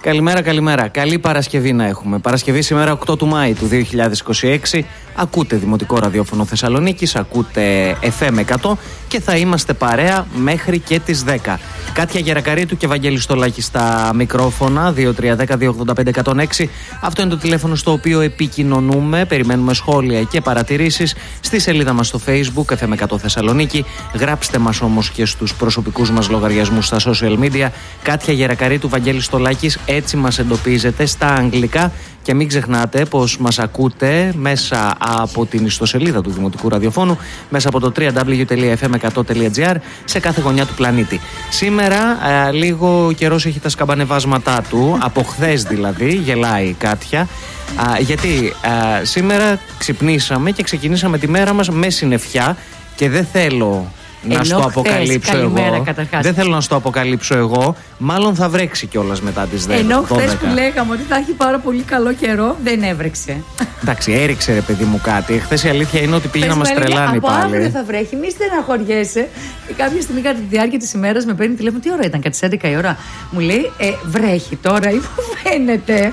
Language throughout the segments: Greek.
Καλημέρα, καλημέρα. Καλή Παρασκευή να έχουμε. Παρασκευή σήμερα 8 του Μάη του 2026. Ακούτε Δημοτικό Ραδιόφωνο Θεσσαλονίκης, ακούτε FM 100 και θα είμαστε παρέα μέχρι και τις 10. Κάτια Γερακαρίτου και Βαγγέλης Στολάκη στα μικρόφωνα, 2310-285-106. Αυτό είναι το τηλέφωνο στο οποίο επικοινωνούμε. Περιμένουμε σχόλια και παρατηρήσεις στη σελίδα μας στο Facebook, FM 100 Θεσσαλονίκη. Γράψτε μας όμως και στους προσωπικούς μας λογαριασμούς στα social media. Κάτια Γερακαρίτου, Βαγγέλης Στολάκης, έτσι μας εντοπίζετε στα αγγλικά. Και μην ξεχνάτε πως μας ακούτε μέσα από την ιστοσελίδα του Δημοτικού Ραδιοφώνου, μέσα από το www.fm100.gr σε κάθε γωνιά του πλανήτη. Σήμερα λίγο καιρός έχει τα σκαμπανεβάσματά του, από χθες δηλαδή, γελάει Κάτια, γιατί σήμερα ξυπνήσαμε και ξεκινήσαμε τη μέρα μας με συννεφιά και δεν θέλω να σου το αποκαλύψω εγώ. Δεν θέλω να σου το αποκαλύψω εγώ. Μάλλον θα βρέξει κιόλας μετά τις 10. Ενώ χθες που λέγαμε ότι θα έχει πάρα πολύ καλό καιρό, δεν έβρεξε. Εντάξει, έριξε ρε παιδί μου κάτι. Χθες η αλήθεια είναι ότι πήγε να μας τρελάνει από πάλι. Από αύριο θα βρέχει, μη στεναχωριέσαι. Κάποια στιγμή κατά τη διάρκεια της ημέρας με παίρνει τηλέφωνο. Τι ώρα ήταν, κατά τις 11 η ώρα. Μου λέει, βρέχει τώρα ή μου φαίνεται.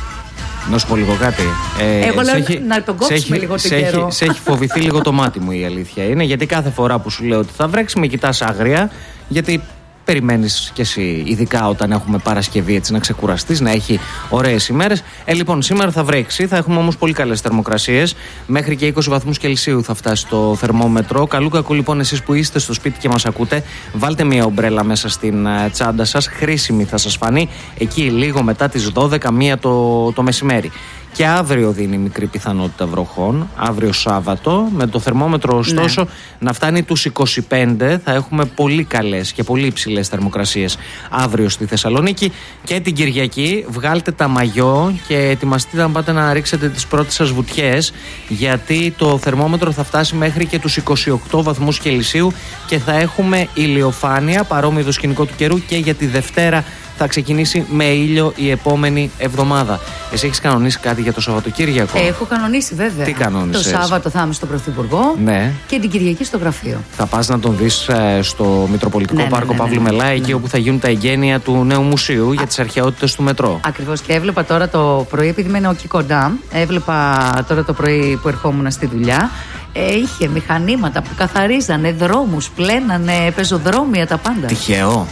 Να σου πω λίγο κάτι. Εγώ λέω να τον κόψουμε λίγο το καιρό. Σε έχει φοβηθεί λίγο το μάτι μου, η αλήθεια είναι. Γιατί κάθε φορά που σου λέω ότι θα βρέξει, με κοιτάς άγρια. Γιατί περιμένεις κι εσύ, ειδικά όταν έχουμε Παρασκευή, έτσι να ξεκουραστείς, να έχει ωραίες ημέρες. Λοιπόν, σήμερα θα βρέξει, θα έχουμε όμως πολύ καλές θερμοκρασίες. Μέχρι και 20 βαθμούς Κελσίου θα φτάσει το θερμόμετρο. Καλού κακού λοιπόν, εσείς που είστε στο σπίτι και μας ακούτε, βάλτε μια ομπρέλα μέσα στην τσάντα σας. Χρήσιμη θα σας φανεί εκεί λίγο μετά τις 12, μία το μεσημέρι. Και αύριο δίνει μικρή πιθανότητα βροχών, αύριο Σάββατο, με το θερμόμετρο ωστόσο να φτάνει τους 25. Θα έχουμε πολύ καλές και πολύ υψηλές θερμοκρασίες αύριο στη Θεσσαλονίκη. Και την Κυριακή βγάλτε τα μαγιό και ετοιμαστείτε να πάτε να ρίξετε τις πρώτες σας βουτιές, γιατί το θερμόμετρο θα φτάσει μέχρι και τους 28 βαθμούς Κελσίου και θα έχουμε ηλιοφάνεια, παρόμοιο το σκηνικό του καιρού, και για τη Δευτέρα θα ξεκινήσει με ήλιο η επόμενη εβδομάδα. Εσύ έχεις κανονίσει κάτι για το Σαββατοκύριακο? Έχω κανονίσει, βέβαια. Τι κανόνισες? Το Σάββατο θα είμαι στον Πρωθυπουργό, ναι, και την Κυριακή στο γραφείο. Θα πας να τον δεις στο Μητροπολιτικό Πάρκο Παύλου Μελά, εκεί όπου θα γίνουν τα εγγένεια του νέου μουσείου για τις αρχαιότητες του μετρό. Ακριβώς, και έβλεπα τώρα το πρωί, επειδή είμαι εκεί κοντά, έβλεπα τώρα το πρωί που ερχόμουν στη δουλειά. Είχε μηχανήματα που καθαρίζανε δρόμους, πλένανε πεζοδρόμια, τα πάντα. Τυχαίο.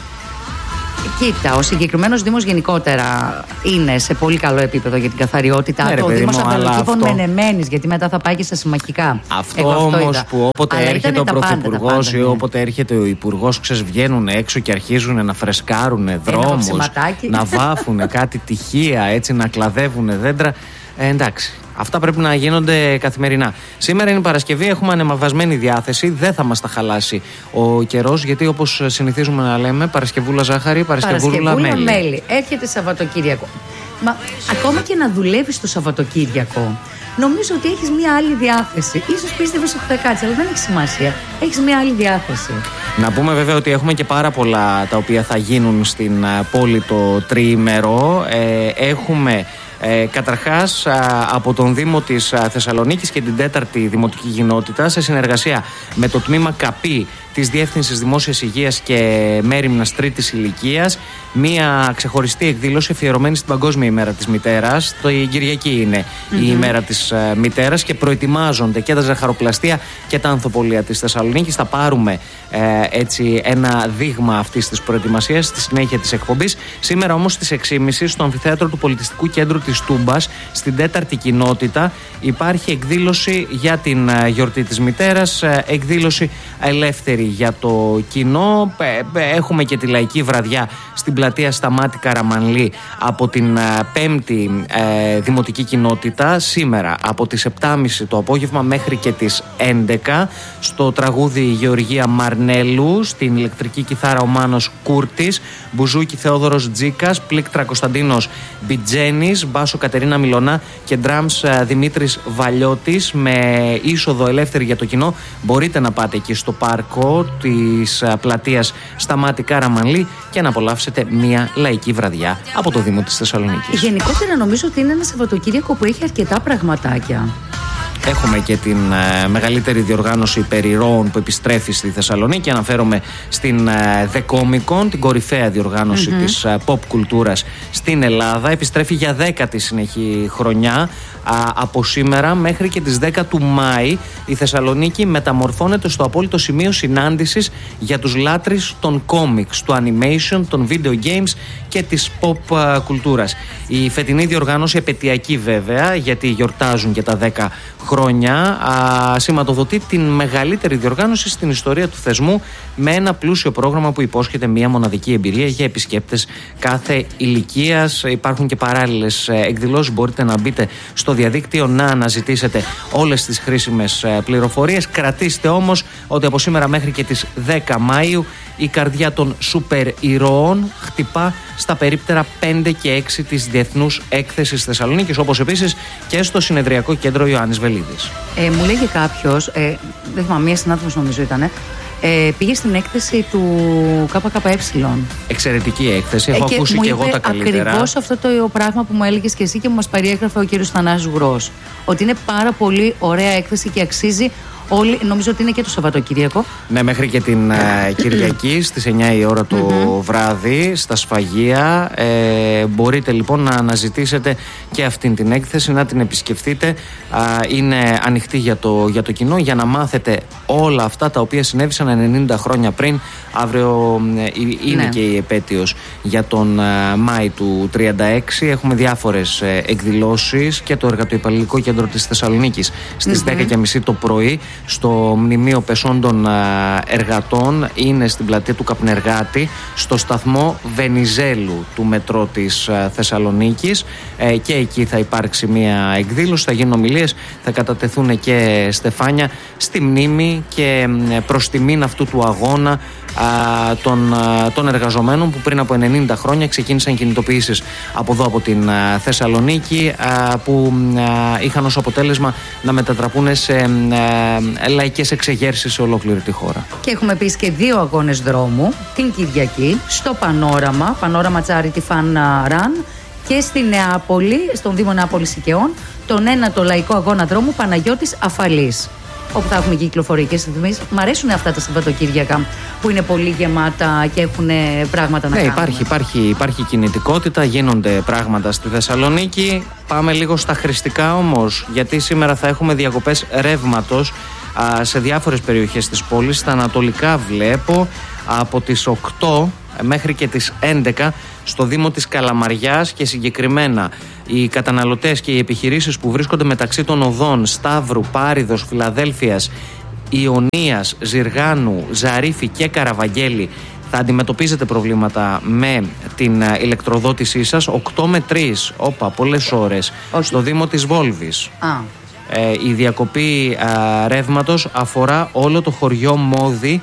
Κοίτα, ο συγκεκριμένος Δήμος γενικότερα είναι σε πολύ καλό επίπεδο για την καθαριότητα. Ναι, το Δήμος Ανταλοκήπων αυτό... Μενεμένης, γιατί μετά θα πάει και στα συμμαχικά. Αυτό όμως που όποτε έρχεται ο Πρωθυπουργός ή όποτε έρχεται ο Υπουργός, βγαίνουν έξω και αρχίζουν να φρεσκάρουν δρόμους, να βάφουν κάτι τυχεία, έτσι, να κλαδεύουν δέντρα. Εντάξει. Αυτά πρέπει να γίνονται καθημερινά. Σήμερα είναι Παρασκευή, έχουμε ανεμαβασμένη διάθεση. Δεν θα μας τα χαλάσει ο καιρός, γιατί όπως συνηθίζουμε να λέμε, Παρασκευούλα ζάχαρη, Παρασκευούλα μέλι. Έρχεται Σαββατοκύριακο. Μα ακόμα και να δουλεύεις το Σαββατοκύριακο, νομίζω ότι έχεις μία άλλη διάθεση. Ίσως πίστευες ότι θα κάτσει, αλλά δεν έχει σημασία. Έχεις μία άλλη διάθεση. Να πούμε βέβαια ότι έχουμε και πάρα πολλά τα οποία θα γίνουν στην πόλη το τριήμερο. Έχουμε καταρχάς από τον Δήμο της Θεσσαλονίκης και την 4η Δημοτική Κοινότητα, σε συνεργασία με το τμήμα ΚΑΠΗ της Διεύθυνσης Δημόσιας Υγείας και Μέριμνας Τρίτης Ηλικίας, μία ξεχωριστή εκδήλωση αφιερωμένη στην Παγκόσμια ημέρα της Μητέρας. Το η Κυριακή είναι η ημέρα της Μητέρας και προετοιμάζονται και τα ζαχαροπλαστεία και τα ανθοπολία της Θεσσαλονίκης. Θα πάρουμε έτσι ένα δείγμα αυτής της προετοιμασίας στη συνέχεια της εκπομπής. Σήμερα όμως στις 6.30 στο Αμφιθέατρο του Πολιτιστικού Κέντρου της Τούμπας, στην 4η Κοινότητα, υπάρχει εκδήλωση για την γιορτή της Μητέρας, εκδήλωση ελεύθερη για το κοινό. Έχουμε και τη λαϊκή βραδιά στην πλατεία Σταμάτη Καραμανλή από την 5η Δημοτική Κοινότητα, σήμερα από τις 7.30 το απόγευμα μέχρι και τις 11, στο τραγούδι Γεωργία Μαρνέλου, στην ηλεκτρική κιθάρα ο Μάνος Κούρτης, μπουζούκι Θεόδωρος Τζίκας, πλήκτρα Κωνσταντίνος Μπιτζένης, μπάσο Κατερίνα Μιλωνά και ντραμς Δημήτρης Βαλιώτης, με είσοδο ελεύθερη για το κοινό. Μπορείτε να πάτε εκεί στο πάρκο της πλατείας Σταμάτη Καραμανλή και να απολαύσετε μια λαϊκή βραδιά από το Δήμο της Θεσσαλονίκης. Γενικότερα νομίζω ότι είναι ένα Σαββατοκύριακο που έχει αρκετά πραγματάκια. Έχουμε και την μεγαλύτερη διοργάνωση περιρώων που επιστρέφει στη Θεσσαλονίκη. Αναφέρομαι στην The Comic Con, την κορυφαία διοργάνωση της pop κουλτούρας στην Ελλάδα. Επιστρέφει για 10η συνεχή χρονιά. Από σήμερα μέχρι και τις 10 του Μάη η Θεσσαλονίκη μεταμορφώνεται στο απόλυτο σημείο συνάντησης για τους λάτρεις των comics, του animation, των video games και της pop κουλτούρας. Η φετινή διοργάνωση, επετειακή βέβαια, γιατί γιορτάζουν και τα 10 χρόνια, σηματοδοτεί την μεγαλύτερη διοργάνωση στην ιστορία του θεσμού, με ένα πλούσιο πρόγραμμα που υπόσχεται μια μοναδική εμπειρία για επισκέπτες κάθε ηλικίας. Υπάρχουν και παράλληλες εκδηλώσεις, μπορείτε να μπείτε στο διαδίκτυο να αναζητήσετε όλες τις χρήσιμες πληροφορίες. Κρατήστε όμως ότι από σήμερα μέχρι και τις 10 Μάιου η καρδιά των σούπερ ηρώων χτυπά στα περίπτερα 5 και 6 της Διεθνούς Έκθεσης Θεσσαλονίκης, όπως επίσης και στο Συνεδριακό Κέντρο Ιωάννης Βελίδης. Μου λέγε κάποιος, δεν θυμάμαι, μία συνάδελφος νομίζω ήταν, πήγε στην έκθεση του ΚΚΕ. Εξαιρετική έκθεση, έχω ακούσει και εγώ τα καλύτερα. Ακριβώς αυτό το πράγμα που μου έλεγες και εσύ και μας περιέγραφε ο κύριος Θανάσης Γουρός. Ότι είναι πάρα πολύ ωραία έκθεση και αξίζει όλοι, νομίζω ότι είναι και το Σαββατοκύριακο. Ναι, μέχρι και την Κυριακή στις 9 η ώρα το βράδυ στα Σφαγεία. Μπορείτε λοιπόν να αναζητήσετε και αυτήν την έκθεση, να την επισκεφτείτε. Είναι ανοιχτή για το κοινό, για να μάθετε όλα αυτά τα οποία συνέβησαν 90 χρόνια πριν. Αύριο είναι και η επέτειος για τον Μάη του 36. Έχουμε διάφορες εκδηλώσεις και το Εργατοϊπαλληλικό Κέντρο της Θεσσαλονίκης στις 10:30 το πρωί. Στο Μνημείο Πεσόντων Εργατών είναι στην πλατεία του Καπνεργάτη, στο σταθμό Βενιζέλου του μετρό της Θεσσαλονίκης, και εκεί θα υπάρξει μια εκδήλωση, θα γίνουν ομιλίες, θα κατατεθούν και στεφάνια στη μνήμη και προς τιμήν αυτού του αγώνα των εργαζομένων που πριν από 90 χρόνια ξεκίνησαν κινητοποιήσεις από εδώ, από την Θεσσαλονίκη, που είχαν ως αποτέλεσμα να μετατραπούν σε λαϊκές εξεγέρσεις σε ολόκληρη τη χώρα. Και έχουμε επίσης και 2 αγώνες δρόμου την Κυριακή στο Πανόραμα Charity Fun Run, και στη Νεάπολη, στον Δήμο Νεάπολης Οικαιών, τον ένατο λαϊκό αγώνα δρόμου Παναγιώτης Αφαλής, όπου θα έχουμε κυκλοφορικές στιγμές. Μ' αρέσουν αυτά τα Σαββατοκύριακα που είναι πολύ γεμάτα και έχουν πράγματα να κάνουν. Υπάρχει κινητικότητα, γίνονται πράγματα στη Θεσσαλονίκη. Πάμε λίγο στα χρηστικά όμως, γιατί σήμερα θα έχουμε διακοπές ρεύματος σε διάφορες περιοχές της πόλης. Στα ανατολικά βλέπω από τις 8 μέχρι και τις 11 στο Δήμο της Καλαμαριάς, και συγκεκριμένα οι καταναλωτές και οι επιχειρήσεις που βρίσκονται μεταξύ των οδών Σταύρου, Πάριδος, Φιλαδέλφειας, Ιωνίας, Ζυργάνου, Ζαρίφη και Καραβαγγέλη θα αντιμετωπίζετε προβλήματα με την ηλεκτροδότησή σας. 8 με 3, πολλές ώρες, στο Δήμο της Βόλβης. Η διακοπή ρεύματος αφορά όλο το χωριό Μόδι